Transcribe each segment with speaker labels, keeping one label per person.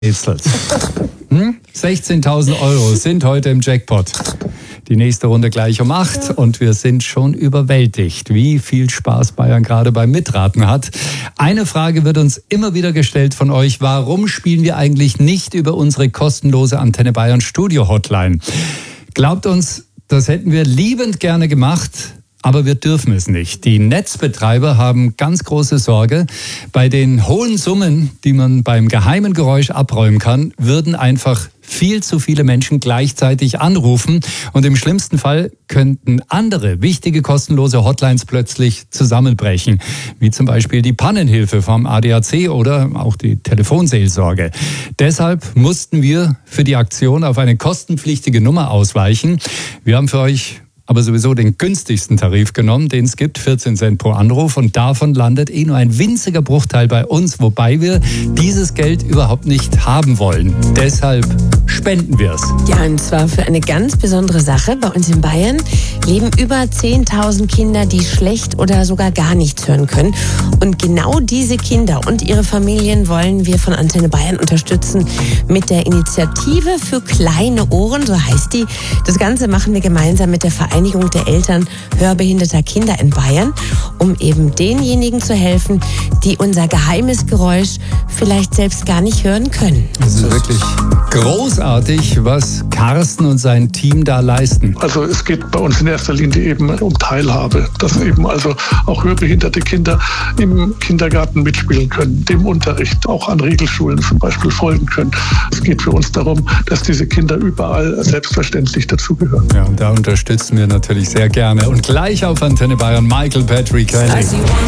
Speaker 1: Rätselt. 16.000 Euro sind heute im Jackpot. Die nächste Runde gleich um 8 und wir sind schon überwältigt, wie viel Spaß Bayern gerade beim Mitraten hat. Eine Frage wird uns immer wieder gestellt von euch: Warum spielen wir eigentlich nicht über unsere kostenlose Antenne Bayern Studio Hotline? Glaubt uns, das hätten wir liebend gerne gemacht, aber wir dürfen es nicht. Die Netzbetreiber haben ganz große Sorge. Bei den hohen Summen, die man beim geheimen Geräusch abräumen kann, würden einfach viel zu viele Menschen gleichzeitig anrufen. Und im schlimmsten Fall könnten andere wichtige kostenlose Hotlines plötzlich zusammenbrechen. Wie zum Beispiel die Pannenhilfe vom ADAC oder auch die Telefonseelsorge. Deshalb mussten wir für die Aktion auf eine kostenpflichtige Nummer ausweichen. Wir haben für euch aber sowieso den günstigsten Tarif genommen, den es gibt, 14 Cent pro Anruf. Und davon landet nur ein winziger Bruchteil bei uns, wobei wir dieses Geld überhaupt nicht haben wollen. Deshalb spenden wir es.
Speaker 2: Ja, und zwar für eine ganz besondere Sache. Bei uns in Bayern leben über 10.000 Kinder, die schlecht oder sogar gar nichts hören können. Und genau diese Kinder und ihre Familien wollen wir von Antenne Bayern unterstützen mit der Initiative für kleine Ohren, so heißt die. Das Ganze machen wir gemeinsam mit der Vereinigung der Eltern hörbehinderter Kinder in Bayern, um eben denjenigen zu helfen, die unser geheimes Geräusch vielleicht selbst gar nicht hören können.
Speaker 1: Es ist wirklich großartig, was Carsten und sein Team da leisten.
Speaker 3: Also es geht bei uns in erster Linie eben um Teilhabe, dass eben also auch hörbehinderte Kinder im Kindergarten mitspielen können, dem Unterricht, auch an Regelschulen zum Beispiel folgen können. Es geht für uns darum, dass diese Kinder überall selbstverständlich dazugehören.
Speaker 1: Ja, und da unterstützen wir natürlich sehr gerne. Und gleich auf Antenne Bayern Michael Patrick Kelly.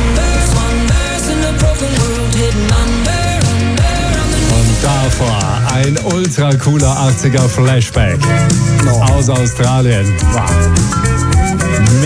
Speaker 1: Und davor ein ultra cooler 80er Flashback aus Australien. Wow.